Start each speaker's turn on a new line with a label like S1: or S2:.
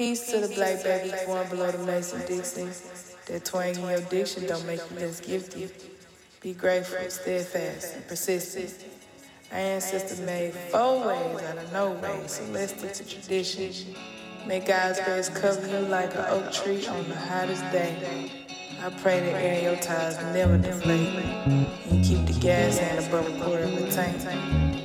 S1: Peace to the black babies born below the Mason Dixon. That twang in your diction don't make you less gifted. Be grateful, steadfast, and persistent. Our ancestors made 4 ways out of no way, so let's stick to tradition. May God's grace cover you like an oak tree on the hottest day. I pray that air in your tires never deflate. And keep the gas and above a quarter of a tank.